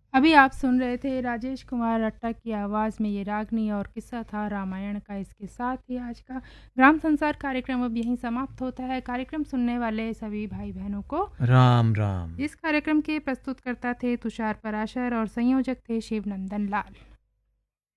अभी आप सुन रहे थे राजेश कुमार रट्टा की आवाज़ में ये रागनी और किस्सा था रामायण का। इसके साथ ही आज का ग्राम संसार कार्यक्रम अब यहीं समाप्त होता है। कार्यक्रम सुनने वाले सभी भाई बहनों को राम राम। इस कार्यक्रम के प्रस्तुतकर्ता थे तुषार पराशर और संयोजक थे शिवनंदन लाल।